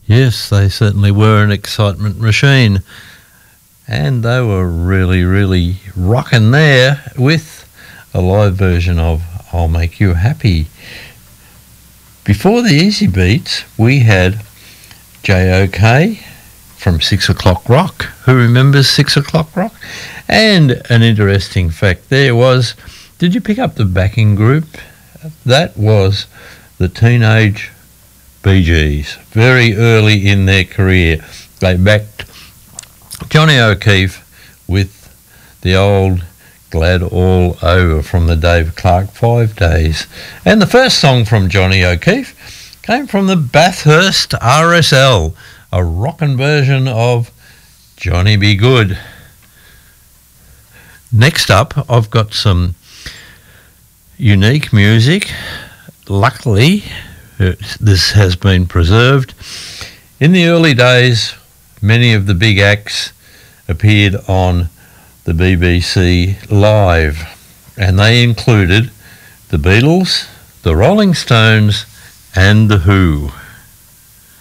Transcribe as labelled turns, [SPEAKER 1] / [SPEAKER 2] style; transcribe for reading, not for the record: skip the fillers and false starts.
[SPEAKER 1] Yes, they certainly were an excitement machine. And they were really, really rocking there with a live version of I'll Make You Happy. Before the Easy Beats, we had J.O.K. from 6 O'Clock Rock. Who remembers 6 O'Clock Rock? And an interesting fact there was, did you pick up the backing group? That was the Teenage Bee Gees, very early in their career. They backed Johnny O'Keefe with the old Glad All Over from the Dave Clark 5 days. And the first song from Johnny O'Keefe came from the Bathurst RSL, a rockin' version of Johnny Be Good. Next up, I've got some unique music. Luckily, this has been preserved. In the early days, many of the big acts appeared on the BBC Live, and they included the Beatles, the Rolling Stones, and the Who.